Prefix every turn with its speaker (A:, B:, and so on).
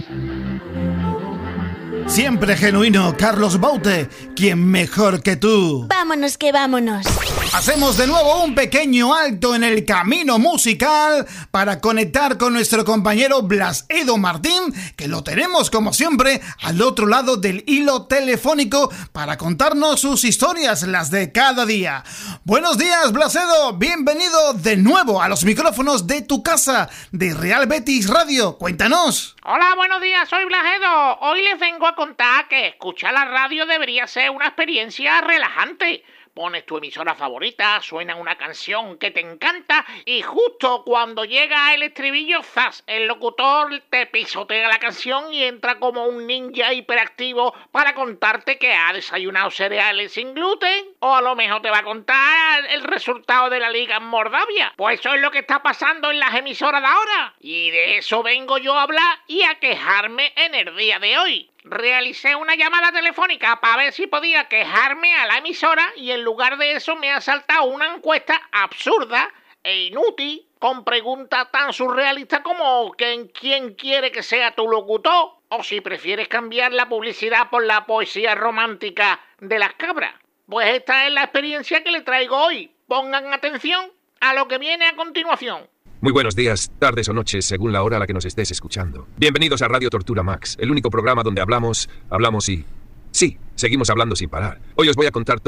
A: Siempre genuino, Carlos Baute, ¿quién mejor que tú?
B: Vámonos que vámonos.
A: Hacemos de nuevo un pequeño alto en el camino musical para conectar con nuestro compañero Blas Edo Martín, que lo tenemos como siempre al otro lado del hilo telefónico para contarnos sus historias, las de cada día. Buenos días, Blas Edo, bienvenido de nuevo a los micrófonos de tu casa, de Real Betis Radio. Cuéntanos.
C: Hola, buenos días, soy Blas Edo. Hoy les vengo a contar que escuchar la radio debería ser una experiencia relajante. Pones tu emisora favorita, suena una canción que te encanta y justo cuando llega el estribillo, ¡zas!, el locutor te pisotea la canción y entra como un ninja hiperactivo para contarte que ha desayunado cereales sin gluten, o a lo mejor te va a contar el resultado de la Liga en Moldavia. Pues eso es lo que está pasando en las emisoras de ahora. Y de eso vengo yo a hablar y a quejarme en el día de hoy. Realicé una llamada telefónica para ver si podía quejarme a la emisora y en lugar de eso me ha saltado una encuesta absurda e inútil con preguntas tan surrealistas como ¿quién quiere que sea tu locutor? O si prefieres cambiar la publicidad por la poesía romántica de las cabras. Pues esta es la experiencia que le traigo hoy. Pongan atención a lo que viene a continuación.
D: Muy buenos días, tardes o noches, según la hora a la que nos estés escuchando. Bienvenidos a Radio Tortura Max, el único programa donde hablamos y... sí, seguimos hablando sin parar. Hoy os voy a contar todo